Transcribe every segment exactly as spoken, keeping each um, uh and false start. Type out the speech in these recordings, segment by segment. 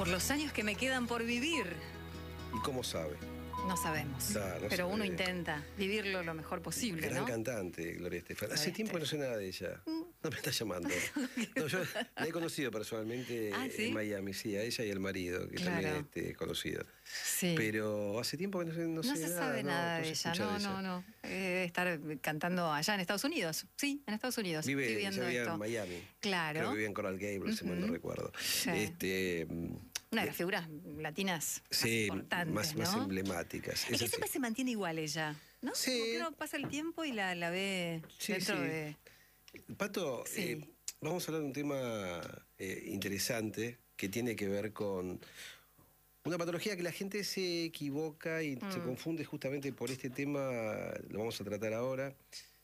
Por los años que me quedan por vivir. ¿Y cómo sabe? No sabemos, Da, no pero sabe. uno intenta vivirlo lo mejor posible, Gran ¿no? cantante, Gloria Estefan. Hace Gloria tiempo que no sé nada de ella. No me está llamando. No, yo la he conocido personalmente Ah, ¿sí? en Miami, sí, a ella y al marido, que Claro. también este, conocido. Sí. Pero hace tiempo que no sé, no No sé se nada. sabe no, nada no de se ella, escucha no, de ella. no, no. Eh, Debe estar cantando allá en Estados Unidos. Sí, en Estados Unidos. Estoy Vive, viendo ella vivía esto. en Miami. Claro. Creo que vivía en Coral Gables, si mal no Ujú. recuerdo. Sí. Este, Una de las figuras latinas más sí, importantes, más, ¿no? más emblemáticas. Es que así. siempre se mantiene igual ella, ¿no? Sí. Como que uno pasa el tiempo y la, la ve Sí, dentro sí. de... Pato, Sí. eh, vamos a hablar de un tema eh, interesante que tiene que ver con una patología que la gente se equivoca y Mm. se confunde justamente por este tema, lo vamos a tratar ahora,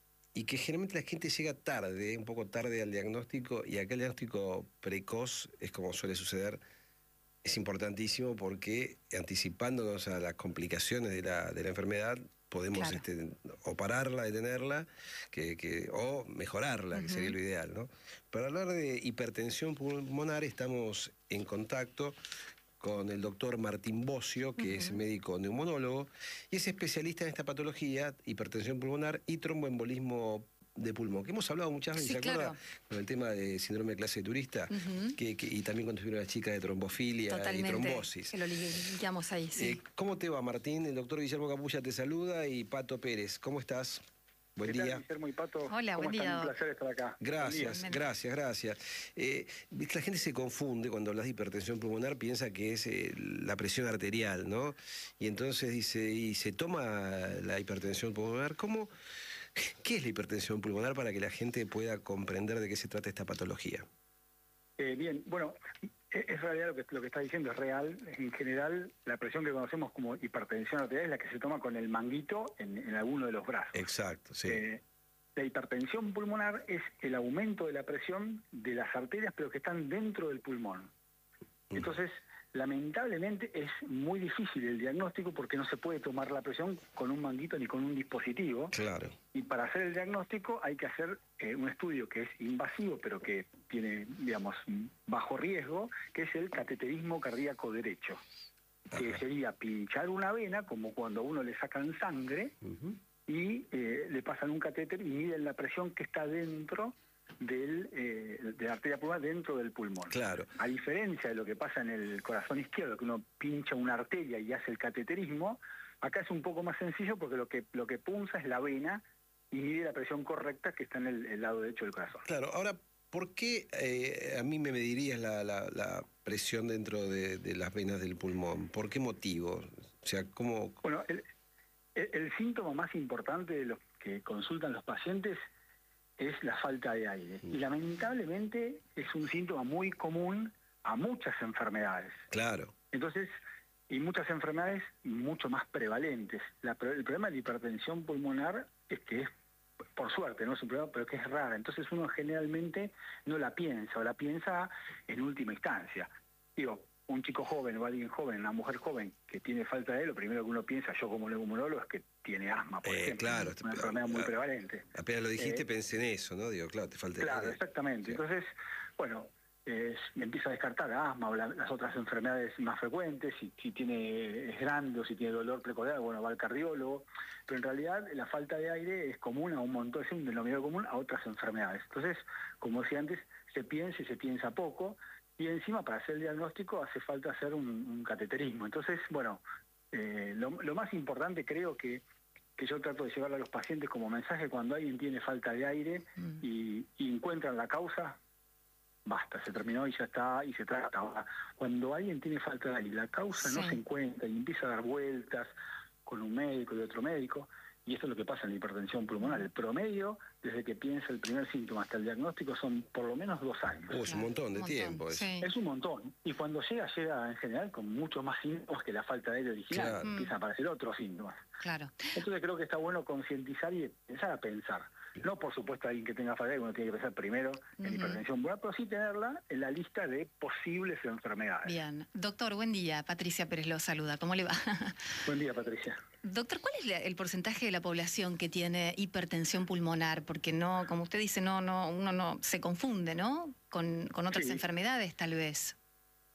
y que generalmente la gente llega tarde, un poco tarde al diagnóstico, y acá el diagnóstico precoz es como suele suceder. Es importantísimo porque anticipándonos a las complicaciones de la, de la enfermedad podemos Claro. este, o pararla, detenerla, que, que, o mejorarla, Uh-huh. que sería lo ideal, ¿no? Para hablar de hipertensión pulmonar estamos en contacto con el doctor Martín Bocio, que uh-huh. es médico neumonólogo y es especialista en esta patología, hipertensión pulmonar y tromboembolismo de pulmón, que hemos hablado muchas veces, Sí, ¿se acuerda? claro. Con el tema de síndrome de clase de turista, Uh-huh. que, que, y también cuando estuvieron las chicas de trombofilia Totalmente, y trombosis. que lo ligamos ahí, sí. Eh, ¿Cómo te va, Martín? El doctor Guillermo Capulla te saluda y Pato Pérez. ¿Cómo estás? Buen ¿Qué día. tal, Guillermo y Pato? Hola, ¿Cómo buen están? día. Un placer estar acá. Gracias, gracias, gracias. Eh, la gente se confunde cuando hablas de hipertensión pulmonar, piensa que es eh, la presión arterial, ¿no? Y entonces dice, y se toma la hipertensión pulmonar. ¿Cómo? ¿Qué es la hipertensión pulmonar para que la gente pueda comprender de qué se trata esta patología? Eh, bien, bueno, es realidad lo que, lo que está diciendo, es real. En general, la presión que conocemos como hipertensión arterial es la que se toma con el manguito en, en alguno de los brazos. Exacto, sí. Eh, la hipertensión pulmonar es el aumento de la presión de las arterias, pero que están dentro del pulmón. Entonces, lamentablemente es muy difícil el diagnóstico porque no se puede tomar la presión con un manguito ni con un dispositivo. Claro. Y para hacer el diagnóstico hay que hacer eh, un estudio que es invasivo, pero que tiene, digamos, bajo riesgo, que es el cateterismo cardíaco derecho. Que Ajá. sería pinchar una vena, como cuando a uno le sacan sangre, Uh-huh. y eh, le pasan un catéter y miden la presión que está dentro del, eh, de la arteria pulmonar, dentro del pulmón. Claro. A diferencia de lo que pasa en el corazón izquierdo, que uno pincha una arteria y hace el cateterismo, acá es un poco más sencillo porque lo que, lo que punza es la vena y mide la presión correcta que está en el, el lado derecho del corazón. Claro, ahora, ¿por qué eh, a mí me medirías la, la, la presión dentro de, de las venas del pulmón? ¿Por qué motivo? O sea, ¿cómo...? Bueno, el, el, el síntoma más importante de los que consultan los pacientes es la falta de aire. Y lamentablemente es un síntoma muy común a muchas enfermedades. Claro. Entonces, y muchas enfermedades mucho más prevalentes. La, el problema de la hipertensión pulmonar es que es, por suerte, no es un problema, pero que es rara. Entonces uno generalmente no la piensa, o la piensa en última instancia. Digo, un chico joven o alguien joven, una mujer joven que tiene falta de aire, lo primero que uno piensa, yo como neumonólogo, es que tiene asma, por Eh, ejemplo. claro, Una enfermedad muy a- prevalente. Apenas lo dijiste, Eh, pensé en eso, ¿no? Digo, claro, te falta... Claro, aire. exactamente. Sí. Entonces, bueno, eh, empieza a descartar asma o la, las otras enfermedades más frecuentes, si, si tiene, es grande o si tiene dolor precordial, bueno, va al cardiólogo, pero en realidad la falta de aire es común a un montón, es un denominador común a otras enfermedades. Entonces, como decía antes, se piensa y se piensa poco, y encima para hacer el diagnóstico hace falta hacer un, un cateterismo. Entonces, bueno, eh, lo, lo más importante creo que que yo trato de llevarle a los pacientes como mensaje cuando alguien tiene falta de aire Mm. y, y encuentran la causa, basta, se terminó y ya está, y se trata. Ahora, cuando alguien tiene falta de aire y la causa no Sí. se encuentra y empieza a dar vueltas con un médico y otro médico, y esto es lo que pasa en la hipertensión pulmonar, el promedio, desde que piensa el primer síntoma hasta el diagnóstico, son por lo menos dos años. Uh, es un montón de Un montón, tiempo eso. sí. Es un montón. Y cuando llega, llega en general con muchos más síntomas que la falta de aire original. Claro. Empiezan a aparecer otros síntomas. Claro. Entonces creo que está bueno concientizar y empezar a pensar. No, por supuesto, alguien que tenga falta de aire, uno tiene que pensar primero en Ujú. hipertensión pulmonar, pero sí tenerla en la lista de posibles enfermedades. Bien. Doctor, buen día. Patricia Pérez lo saluda. ¿Cómo le va? Buen día, Patricia. Doctor, ¿cuál es la- el porcentaje de la población que tiene hipertensión pulmonar? Porque no, como usted dice, no, no, uno no se confunde, ¿no? Con, con otras Sí. enfermedades, tal vez.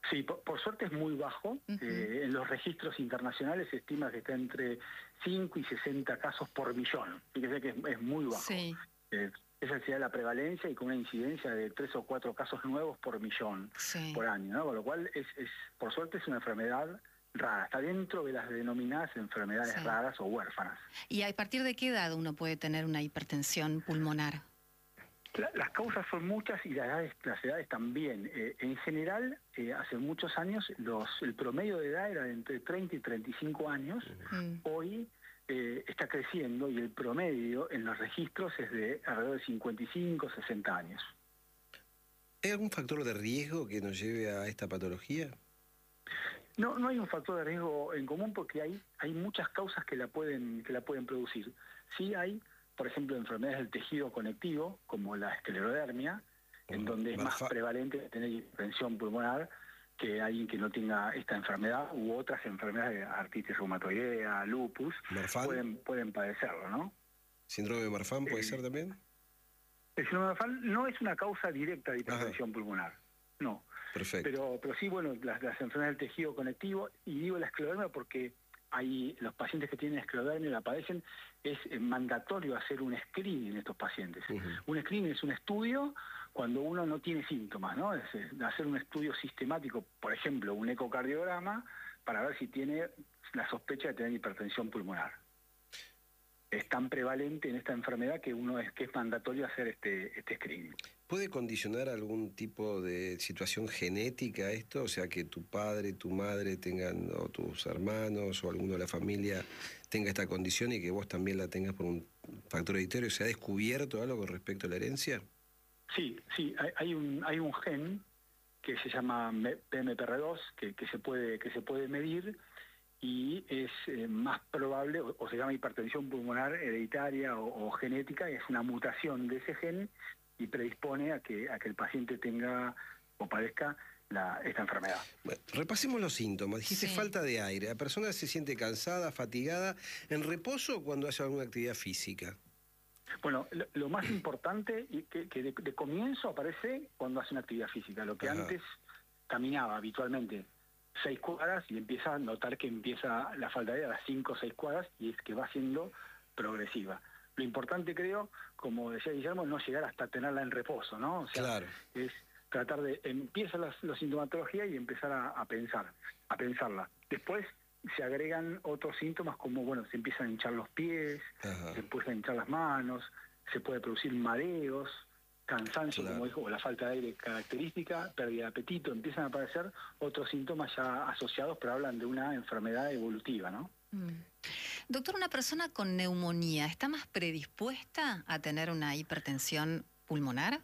Sí, por, por suerte es muy bajo. Uh-huh. eh, en los registros internacionales se estima que está entre cinco y sesenta casos por millón. Fíjese que es, es muy bajo. Sí. Eh, esa sería la prevalencia y con una incidencia de tres o cuatro casos nuevos por millón sí. por año, ¿no? Con lo cual, es, es por suerte, es una enfermedad rara. Está dentro de las denominadas enfermedades sí. raras o huérfanas. ¿Y a partir de qué edad uno puede tener una hipertensión pulmonar? La, las causas son muchas y las edades, las edades también. Eh, en general, eh, hace muchos años, los, el promedio de edad era de entre treinta y treinta y cinco años. Mm. Hoy eh, está creciendo y el promedio en los registros es de alrededor de cincuenta y cinco, sesenta años. ¿Hay algún factor de riesgo que nos lleve a esta patología? No, no hay un factor de riesgo en común porque hay, hay muchas causas que la pueden, que la pueden producir. Sí hay, por ejemplo, enfermedades del tejido conectivo, como la esclerodermia, uh-huh. en donde es Marfa. más prevalente tener hipertensión pulmonar que alguien que no tenga esta enfermedad u otras enfermedades de artritis reumatoidea, lupus, pueden, pueden padecerlo, ¿no? ¿Síndrome de Marfan puede eh, ser también? El síndrome de Marfan no es una causa directa de hipertensión Ajá. pulmonar, no. Perfecto. Pero, pero sí, bueno, las, las enfermedades del tejido conectivo, y digo la esclerodermia porque hay los pacientes que tienen esclerodermia y la padecen, es mandatorio hacer un screening en estos pacientes. Uh-huh. Un screening es un estudio cuando uno no tiene síntomas, ¿no? Es, es hacer un estudio sistemático, por ejemplo, un ecocardiograma, para ver si tiene la sospecha de tener hipertensión pulmonar. Es tan prevalente en esta enfermedad que uno es que es mandatorio hacer este, este screening. ¿Puede condicionar algún tipo de situación genética esto? O sea, que tu padre, tu madre tengan, o tus hermanos, o alguno de la familia tenga esta condición y que vos también la tengas por un factor hereditario. ¿Se ha descubierto algo con respecto a la herencia? Sí, sí, hay, hay, un, hay un gen que se llama P M P R dos, que, que, se, puede, que se puede medir, y es eh, más probable, o, o se llama hipertensión pulmonar hereditaria o, o genética, es una mutación de ese gen y predispone a que, a que el paciente tenga o padezca la, esta enfermedad. Bueno, repasemos los síntomas. Dijiste sí. falta de aire. La persona se siente cansada, fatigada, en reposo o cuando hace alguna actividad física. Bueno, lo, lo más importante y que, que de, de comienzo aparece cuando hace una actividad física. Lo que Ajá. antes caminaba habitualmente seis cuadras y empieza a notar que empieza la falta de aire a las cinco o seis cuadras y es que va siendo progresiva. Lo importante, creo, como decía Guillermo, no llegar hasta tenerla en reposo, ¿no? O sea, claro. es tratar de... Empieza la, la sintomatología y empezar a, a pensar, a pensarla. Después se agregan otros síntomas como, bueno, se empiezan a hinchar los pies, Ajá. se empiezan a hinchar las manos, se puede producir mareos, cansancio, claro. como dijo, o la falta de aire característica, pérdida de apetito, empiezan a aparecer otros síntomas ya asociados, pero hablan de una enfermedad evolutiva, ¿no? Mm. Doctor, ¿una persona con neumonía está más predispuesta a tener una hipertensión pulmonar?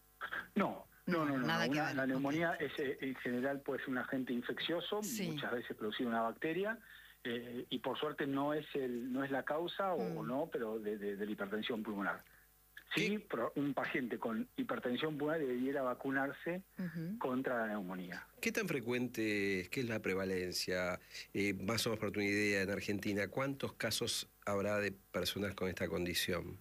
No, no, no, no. Nada no. que Una, ver. La neumonía okay. es, en general puede ser un agente infeccioso, sí. muchas veces producido una bacteria, eh, y por suerte no es el, no es la causa mm. o no, pero de, de, de la hipertensión pulmonar. Sí, un paciente con hipertensión pulmonar debiera vacunarse uh-huh. contra la neumonía. ¿Qué tan frecuente es? ¿Qué es la prevalencia? Eh, más o menos para una idea, en Argentina, ¿cuántos casos habrá de personas con esta condición?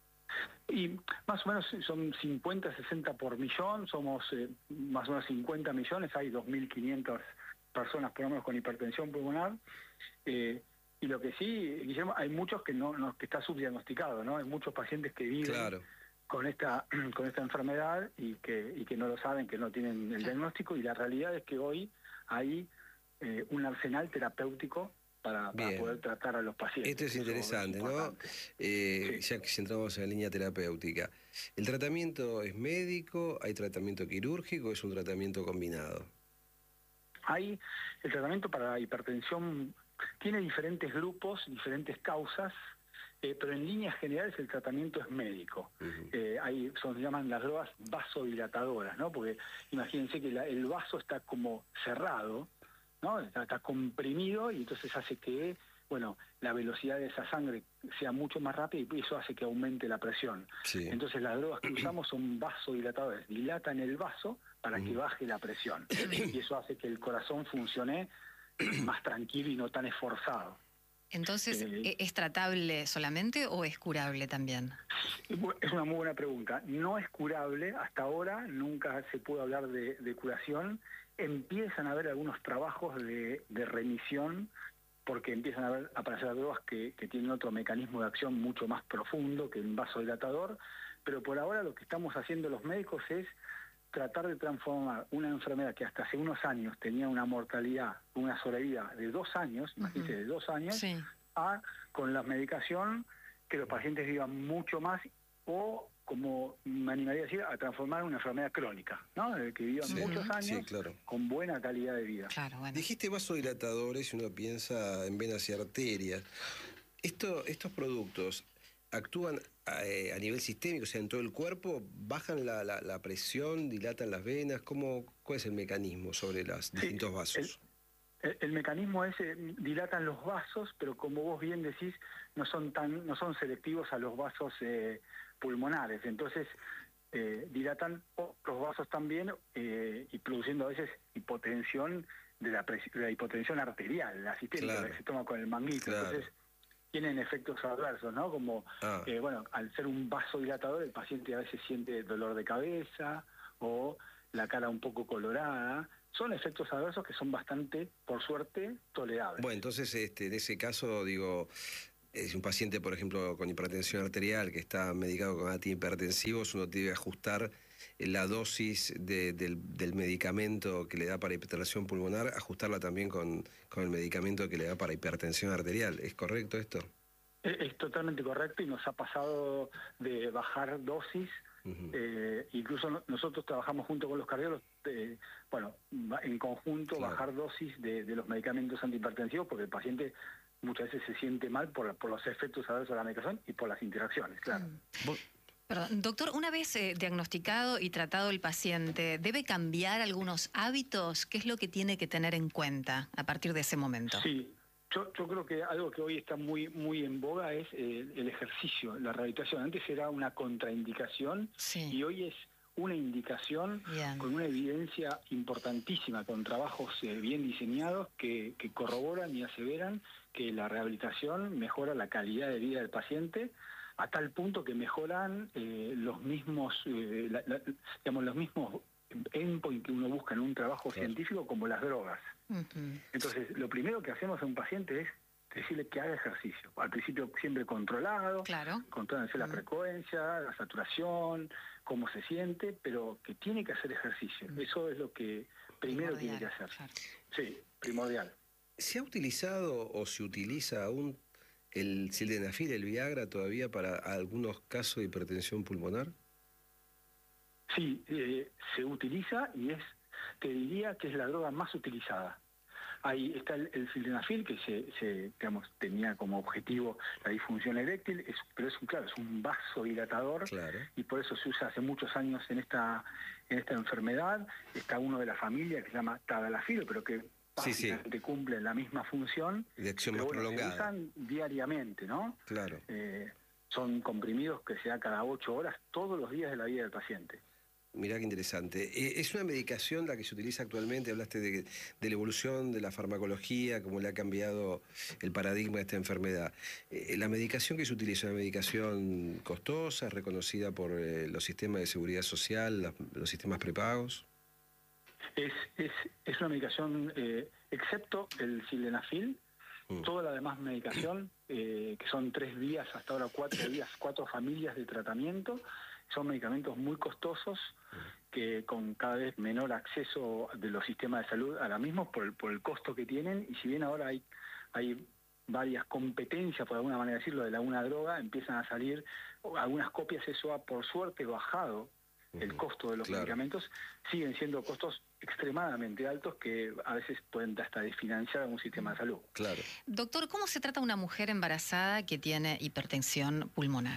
Y más o menos son cincuenta, sesenta por millón, somos eh, más o menos cincuenta millones, hay dos mil quinientas personas por lo menos con hipertensión pulmonar. Eh, Y lo que sí, Guillermo, hay muchos que no, no que está subdiagnosticado, ¿no? Hay muchos pacientes que viven claro. con esta con esta enfermedad y que y que no lo saben, que no tienen el diagnóstico, y la realidad es que hoy hay eh, un arsenal terapéutico para, para poder tratar a los pacientes. Esto es interesante, es ¿no? Eh, sí. Ya que entramos en la línea terapéutica. ¿El tratamiento es médico? ¿Hay tratamiento quirúrgico? ¿Es un tratamiento combinado? Hay el tratamiento para la hipertensión. Tiene diferentes grupos, diferentes causas, eh, pero en líneas generales el tratamiento es médico. Uh-huh. eh, hay, son, se llaman las drogas vasodilatadoras, ¿no? Porque imagínense que la, el vaso está como cerrado, ¿no? Está, está comprimido y entonces hace que, bueno, la velocidad de esa sangre sea mucho más rápida y eso hace que aumente la presión. Sí. Entonces las drogas que usamos son vasodilatadoras, dilatan el vaso para uh-huh. que baje la presión. Y eso hace que el corazón funcione más tranquilo y no tan esforzado. Entonces, eh, ¿es tratable solamente o es curable también? Es una muy buena pregunta. No es curable, hasta ahora nunca se pudo hablar de, de curación, empiezan a haber algunos trabajos de, de remisión, porque empiezan a, ver, a aparecer drogas que, que tienen otro mecanismo de acción mucho más profundo que un vasodilatador, pero por ahora lo que estamos haciendo los médicos es tratar de transformar una enfermedad que hasta hace unos años tenía una mortalidad, una sobrevida de dos años, uh-huh. imagínense, de dos años, sí. a, con la medicación, que los pacientes vivan mucho más, o, como me animaría a decir, a transformar una enfermedad crónica, ¿no? Que vivan sí. muchos años sí, claro. con buena calidad de vida. Claro, bueno. Dijiste vasodilatadores y uno piensa en venas y arterias. Esto, estos productos actúan a, eh, a nivel sistémico, o sea, en todo el cuerpo, bajan la, la, la presión, dilatan las venas. ¿Cómo, ¿Cuál es el mecanismo sobre los sí, distintos vasos? El, el, el mecanismo es, eh, dilatan los vasos, pero como vos bien decís, no son tan, no son selectivos a los vasos eh, pulmonares. Entonces, eh, dilatan otros vasos también eh, y produciendo a veces hipotensión de la, de la hipotensión arterial, la sistémica, claro. que se toma con el manguito. Claro. Entonces, tienen efectos adversos, ¿no? Como, ah. eh, bueno, al ser un vasodilatador, el paciente a veces siente dolor de cabeza o la cara un poco colorada. Son efectos adversos que son bastante, por suerte, tolerables. Bueno, entonces, este, en ese caso, digo, es un paciente, por ejemplo, con hipertensión arterial que está medicado con antihipertensivos, uno debe ajustar la dosis de, del, del medicamento que le da para hipertensión pulmonar, ajustarla también con, con el medicamento que le da para hipertensión arterial. ¿Es correcto esto? Es, es totalmente correcto y nos ha pasado de bajar dosis. Uh-huh. eh, incluso no, nosotros trabajamos junto con los cardiólogos, eh, bueno, en conjunto claro. bajar dosis de, de los medicamentos antihipertensivos porque el paciente muchas veces se siente mal por, por los efectos adversos de la medicación y por las interacciones, claro. Uh-huh. Perdón, doctor, una vez eh, diagnosticado y tratado el paciente, ¿debe cambiar algunos hábitos? ¿Qué es lo que tiene que tener en cuenta a partir de ese momento? Sí, yo, yo creo que algo que hoy está muy, muy en boga es eh, el ejercicio, la rehabilitación. Antes era una contraindicación sí. y hoy es una indicación bien. Con una evidencia importantísima, con trabajos eh, bien diseñados que, que corroboran y aseveran que la rehabilitación mejora la calidad de vida del paciente, a tal punto que mejoran eh, los mismos, eh, la, la, digamos, los mismos endpoints que uno busca en un trabajo claro. científico como las drogas. Uh-huh. Entonces, lo primero que hacemos a un paciente es decirle que haga ejercicio. Al principio siempre controlado, claro. controlándose uh-huh. la frecuencia, la saturación, cómo se siente, pero que tiene que hacer ejercicio. Uh-huh. Eso es lo que primero primordial, tiene que hacer. Claro. Sí, primordial. ¿Se ha utilizado o se utiliza aún el sildenafil, el Viagra, todavía para algunos casos de hipertensión pulmonar? Sí, eh, se utiliza y es, te diría que es la droga más utilizada. Ahí está el, el sildenafil, que se, se, digamos, tenía como objetivo la disfunción eréctil, es, pero es un, claro, es un vasodilatador claro. y por eso se usa hace muchos años en esta, en esta enfermedad. Está uno de la familia que se llama tadalafil, pero que sí, sí. cumplen la misma función, de acción pero más bueno, prolongada. Se usan diariamente, ¿no? Claro. Eh, son comprimidos que se da cada ocho horas, todos los días de la vida del paciente. Mirá qué interesante. Eh, ¿Es una medicación la que se utiliza actualmente? Hablaste de, de la evolución de la farmacología, cómo le ha cambiado el paradigma de esta enfermedad. Eh, ¿La medicación que se utiliza es una medicación costosa, reconocida por eh, los sistemas de seguridad social, la, los sistemas prepagos? Es, es, es una medicación, eh, excepto el sildenafil, mm. toda la demás medicación, eh, que son tres días, hasta ahora cuatro días, cuatro familias de tratamiento, son medicamentos muy costosos, que con cada vez menor acceso de los sistemas de salud a la misma por el, por el costo que tienen, y si bien ahora hay, hay varias competencias, por alguna manera decirlo, de la una droga, empiezan a salir algunas copias, eso ha por suerte bajado el costo de los claro. medicamentos, siguen siendo costos extremadamente altos que a veces pueden hasta desfinanciar un sistema de salud. Claro. Doctor, ¿cómo se trata una mujer embarazada que tiene hipertensión pulmonar?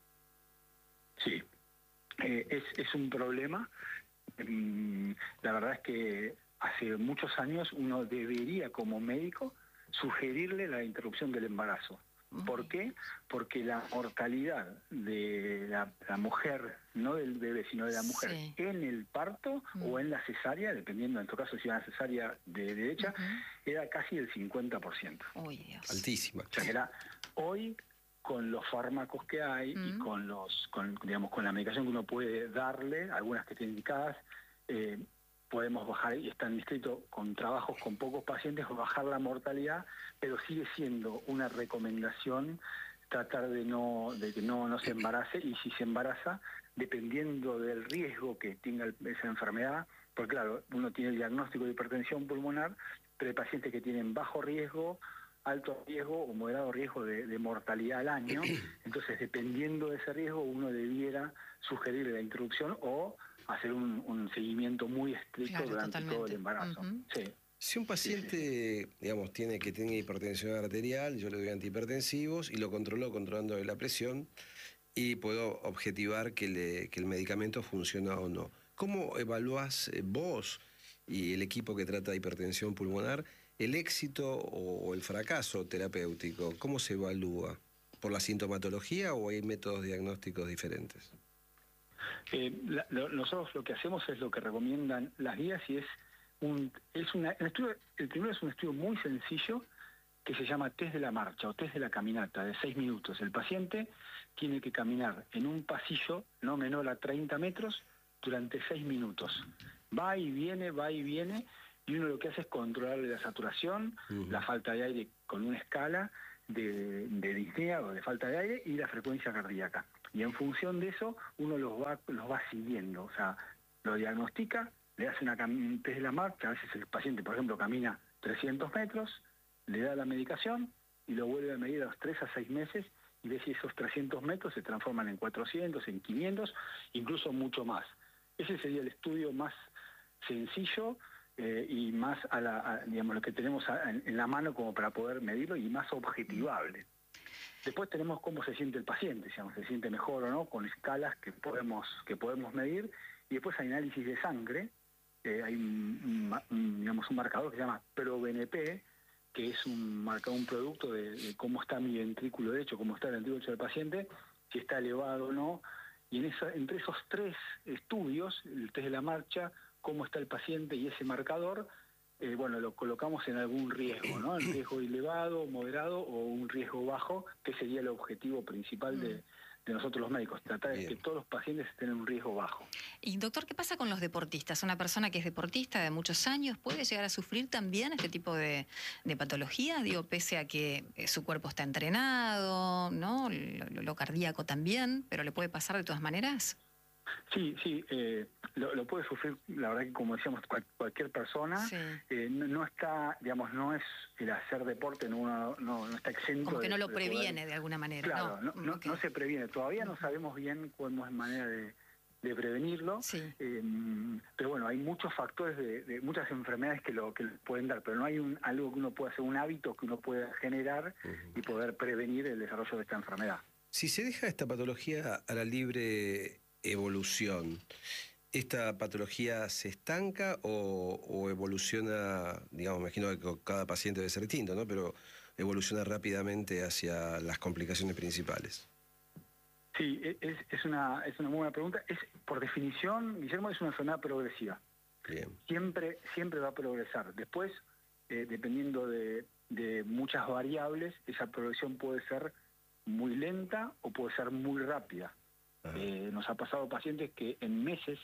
Sí, eh, es, es un problema. Mm, la verdad es que hace muchos años uno debería como médico sugerirle la interrupción del embarazo. ¿Por qué? Porque la mortalidad de la, la mujer, no del bebé, sino de la mujer, sí. en el parto uh-huh. o en la cesárea, dependiendo en tu caso si era una cesárea de derecha, uh-huh. era casi el cincuenta por ciento. Oh, Dios. Altísima. O sea que era, hoy, con los fármacos que hay uh-huh. y con los, con, digamos, con la medicación que uno puede darle, algunas que estén indicadas, eh, podemos bajar, y está en distrito con trabajos con pocos pacientes, bajar la mortalidad, pero sigue siendo una recomendación tratar de no de que no, no se embarace, y si se embaraza, dependiendo del riesgo que tenga el, esa enfermedad, porque claro, uno tiene el diagnóstico de hipertensión pulmonar, pero hay pacientes que tienen bajo riesgo, alto riesgo o moderado riesgo de, de mortalidad al año, entonces dependiendo de ese riesgo uno debiera sugerir la introducción o hacer un, un seguimiento muy estricto claro, durante totalmente. todo el embarazo. Uh-huh. Sí. Si un paciente, sí, sí, sí. digamos, tiene que tener hipertensión arterial, yo le doy antihipertensivos y lo controlo controlando la presión y puedo objetivar que, le, que el medicamento funciona o no. ¿Cómo evaluás vos y el equipo que trata de hipertensión pulmonar el éxito o el fracaso terapéutico? ¿Cómo se evalúa? ¿Por la sintomatología o hay métodos diagnósticos diferentes? Eh, la, lo, nosotros lo que hacemos es lo que recomiendan las guías y es un es una el, estudio, el primero es un estudio muy sencillo que se llama test de la marcha o test de la caminata de seis minutos. El paciente tiene que caminar en un pasillo no menor a treinta metros durante seis minutos. Va y viene, va y viene, y uno lo que hace es controlarle la saturación, uh-huh. la falta de aire con una escala de, de disnea o de falta de aire y la frecuencia cardíaca. Y en función de eso, uno los va, los va siguiendo, o sea, lo diagnostica, le hace una un test de la marcha, a veces el paciente, por ejemplo, camina trescientos metros, le da la medicación y lo vuelve a medir a los tres a seis meses y ve si esos trescientos metros se transforman en cuatrocientos, en quinientos, incluso mucho más. Ese sería el estudio más sencillo eh, y más a la, a, digamos, lo que tenemos a, en, en la mano como para poder medirlo y más objetivable. Después tenemos cómo se siente el paciente, si se siente mejor o no, con escalas que podemos, que podemos medir, y después hay análisis de sangre, eh, hay un, un, digamos, un marcador que se llama ProBNP, que es un marcador, un producto de, de cómo está mi ventrículo derecho, cómo está el ventrículo derecho del paciente, si está elevado o no, y en esa, entre esos tres estudios, el test de la marcha, cómo está el paciente y ese marcador, eh, bueno, lo colocamos en algún riesgo, ¿no? El riesgo elevado, moderado o un riesgo bajo, que sería el objetivo principal de, de nosotros los médicos, tratar de que todos los pacientes estén en un riesgo bajo. Y doctor, ¿qué pasa con los deportistas? Una persona que es deportista de muchos años, ¿puede llegar a sufrir también este tipo de, de patología? Digo, pese a que eh, su cuerpo está entrenado, ¿no? Lo, lo cardíaco también, pero ¿le puede pasar de todas maneras? Sí, sí, eh, lo, lo puede sufrir, la verdad que como decíamos, cual, cualquier persona, sí. eh, no, no está, digamos, no es el hacer deporte, no, no, no está exento. Como que no de, lo de previene poder, de alguna manera. Claro, no, no, okay. no se previene, todavía no sabemos bien cómo es manera de, de prevenirlo, sí. eh, pero bueno, hay muchos factores, de, de muchas enfermedades que lo que pueden dar, pero no hay un, algo que uno pueda hacer, un hábito que uno pueda generar uh-huh. y poder prevenir el desarrollo de esta enfermedad. Si se deja esta patología a la libre evolución, ¿esta patología se estanca o, o evoluciona? Digamos, me imagino que cada paciente debe ser distinto, ¿no? Pero evoluciona rápidamente hacia las complicaciones principales. Sí, es, es, una, es una muy buena pregunta. Es, por definición, Guillermo, es una enfermedad progresiva. Bien. Siempre, siempre va a progresar. Después, eh, dependiendo de, de muchas variables, esa progresión puede ser muy lenta o puede ser muy rápida. Eh, nos ha pasado pacientes que en meses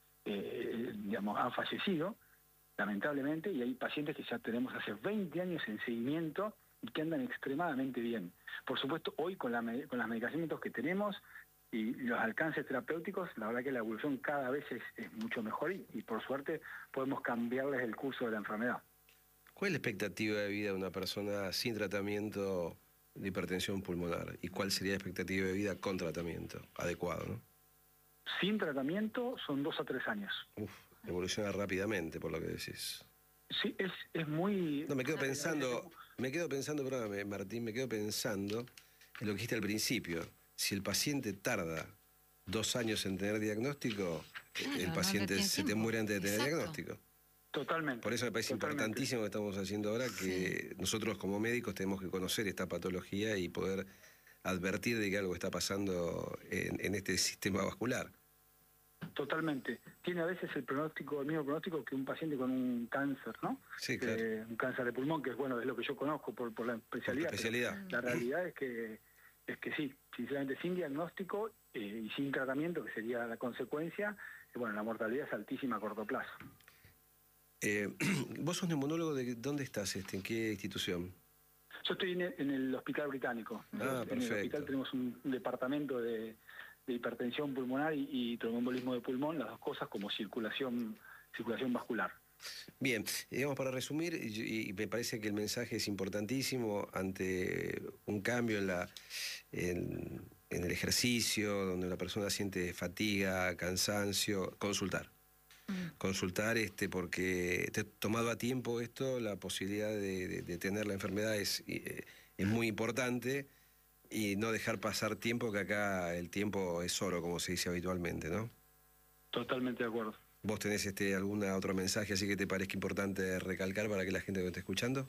eh, digamos, han fallecido, lamentablemente, y hay pacientes que ya tenemos hace veinte años en seguimiento y que andan extremadamente bien. Por supuesto, hoy con, la, con los medicamentos que tenemos y los alcances terapéuticos, la verdad que la evolución cada vez es, es mucho mejor y, y por suerte podemos cambiarles el curso de la enfermedad. ¿Cuál es la expectativa de vida de una persona sin tratamiento de hipertensión pulmonar? ¿Y cuál sería la expectativa de vida con tratamiento adecuado, no? Sin tratamiento son dos a tres años. Uf, evoluciona rápidamente, por lo que decís. Sí, es, es muy... No, me quedo pensando, me quedo pensando, perdóname, Martín, me quedo pensando en lo que dijiste al principio. Si el paciente tarda dos años en tener diagnóstico, claro, el paciente no se tiempo. te muere antes de tener Exacto. diagnóstico. Totalmente. Por eso me parece totalmente. importantísimo lo que estamos haciendo ahora, que sí. nosotros como médicos tenemos que conocer esta patología y poder advertir de que algo está pasando en, en este sistema vascular. Totalmente. Tiene a veces el pronóstico, el mismo pronóstico que un paciente con un cáncer, ¿no? Sí, claro. Eh, un cáncer de pulmón, que es bueno, es lo que yo conozco por, por la especialidad. Por especialidad. La realidad es que es que sí, sinceramente, sin diagnóstico eh, y sin tratamiento, que sería la consecuencia, eh, bueno, la mortalidad es altísima a corto plazo. Eh, ¿Vos sos neumonólogo de dónde estás? Este, ¿En qué institución? Yo estoy en el, en el Hospital Británico. Ah, en el perfecto. hospital tenemos un, un departamento de, de hipertensión pulmonar y, y tromboembolismo de pulmón, las dos cosas como circulación, circulación vascular. Bien, digamos para resumir, y, y me parece que el mensaje es importantísimo ante un cambio en, la, en, en el ejercicio, donde la persona siente fatiga, cansancio, consultar. Mm. Consultar este, porque te, tomado a tiempo esto, la posibilidad de, de, de tener la enfermedad es, eh, es muy importante y no dejar pasar tiempo, que acá el tiempo es oro, como se dice habitualmente, ¿no? Totalmente de acuerdo. ¿Vos tenés este, algún otro mensaje así que te parezca importante recalcar para que la gente que esté escuchando?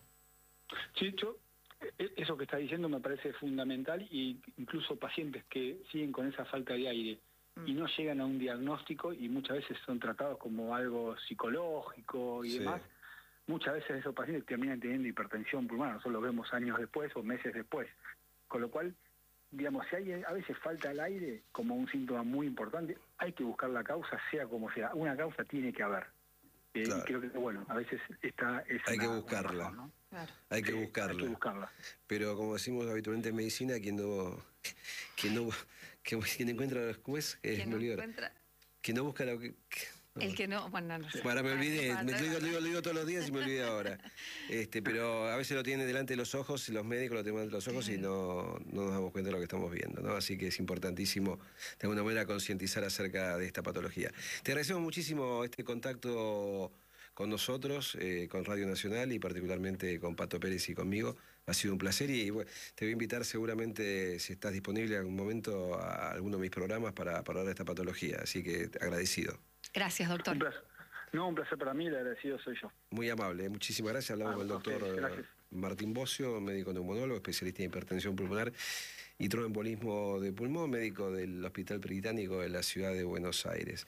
Sí, yo, eso que está diciendo me parece fundamental, y incluso pacientes que siguen con esa falta de aire mm. y no llegan a un diagnóstico y muchas veces son tratados como algo psicológico y sí. demás, muchas veces esos pacientes terminan teniendo hipertensión pulmonar, nosotros lo vemos años después o meses después, con lo cual, digamos, si hay a veces falta el aire como un síntoma muy importante, hay que buscar la causa, sea como sea. Una causa tiene que haber. Eh, claro. Y creo que, bueno, a veces está... Es hay una, que buscarla. Una razón, ¿no? Claro. Hay que sí, buscarla. Hay que buscarla. Pero como decimos habitualmente en medicina, quien no... Quien no... Quien encuentra... ¿Cómo es? Eh, quien me no olvidó. encuentra... Quien no busca lo que... No. El que no, bueno, no sé. Bueno, me olvidé, Ah, me lo digo, lo, digo, lo digo todos los días y me olvidé ahora. Este, pero a veces lo tienen delante de los ojos, y los médicos lo tienen delante de los ojos y no, no nos damos cuenta de lo que estamos viendo, ¿no? Así que es importantísimo, de alguna manera, concientizar acerca de esta patología. Te agradecemos muchísimo este contacto con nosotros, eh, con Radio Nacional y particularmente con Pato Pérez y conmigo. Ha sido un placer y bueno, te voy a invitar seguramente, si estás disponible en algún momento, a alguno de mis programas para, para hablar de esta patología. Así que agradecido. Gracias, doctor. Un placer. No, un placer para mí, el agradecido soy yo. Muy amable, muchísimas gracias. Hablamos ah, con el doctor okay, Martín Bocio, médico neumonólogo, especialista en hipertensión pulmonar y tromboembolismo de pulmón, médico del Hospital Británico de la ciudad de Buenos Aires.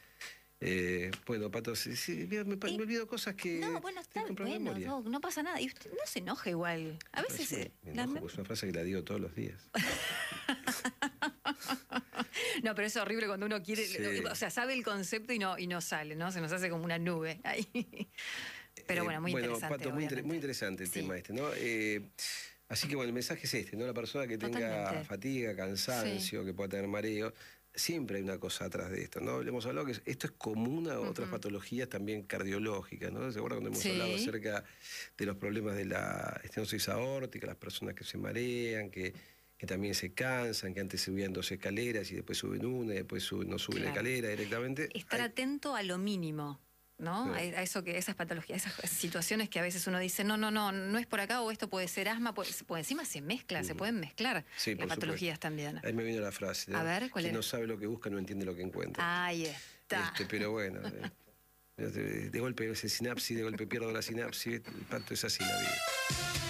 Eh, bueno, Pato, sí, sí, me, me, me olvido cosas que... No, bueno, está bueno, no, no pasa nada. Y usted no se enoja igual. A veces... Me, me enojo, la... porque es una frase que la digo todos los días. No, pero es horrible cuando uno quiere, sí. o sea, sabe el concepto y no y no sale, ¿no? Se nos hace como una nube ahí. Pero bueno, muy eh, bueno, interesante. Pato, muy, inter muy interesante el sí. tema este, ¿no? Eh, así que bueno, el mensaje es este, ¿no? La persona que tenga Totalmente. fatiga, cansancio, sí. que pueda tener mareo, siempre hay una cosa atrás de esto, ¿no? Le hemos hablado que esto es común a otras uh-huh. patologías también cardiológicas, ¿no? ¿Se acuerdan cuando hemos sí. hablado acerca de los problemas de la estenosis aórtica, las personas que se marean, que... que también se cansan, que antes subían dos escaleras y después suben una y después suben, no suben claro. la escalera directamente. Estar Hay... atento a lo mínimo, ¿no? Sí. A eso que, esas patologías, esas situaciones que a veces uno dice, no, no, no, no es por acá, o esto puede ser asma, pues, pues encima se mezcla, uh-huh. se pueden mezclar sí, las patologías supuesto. también. Ahí me vino la frase, ¿no? A ver, ¿cuál Quien era? no sabe lo que busca no entiende lo que encuentra. Ahí está. Este, pero bueno, de, de golpe ese sinapsis, de golpe pierdo la sinapsis, el Pato, es así la vida.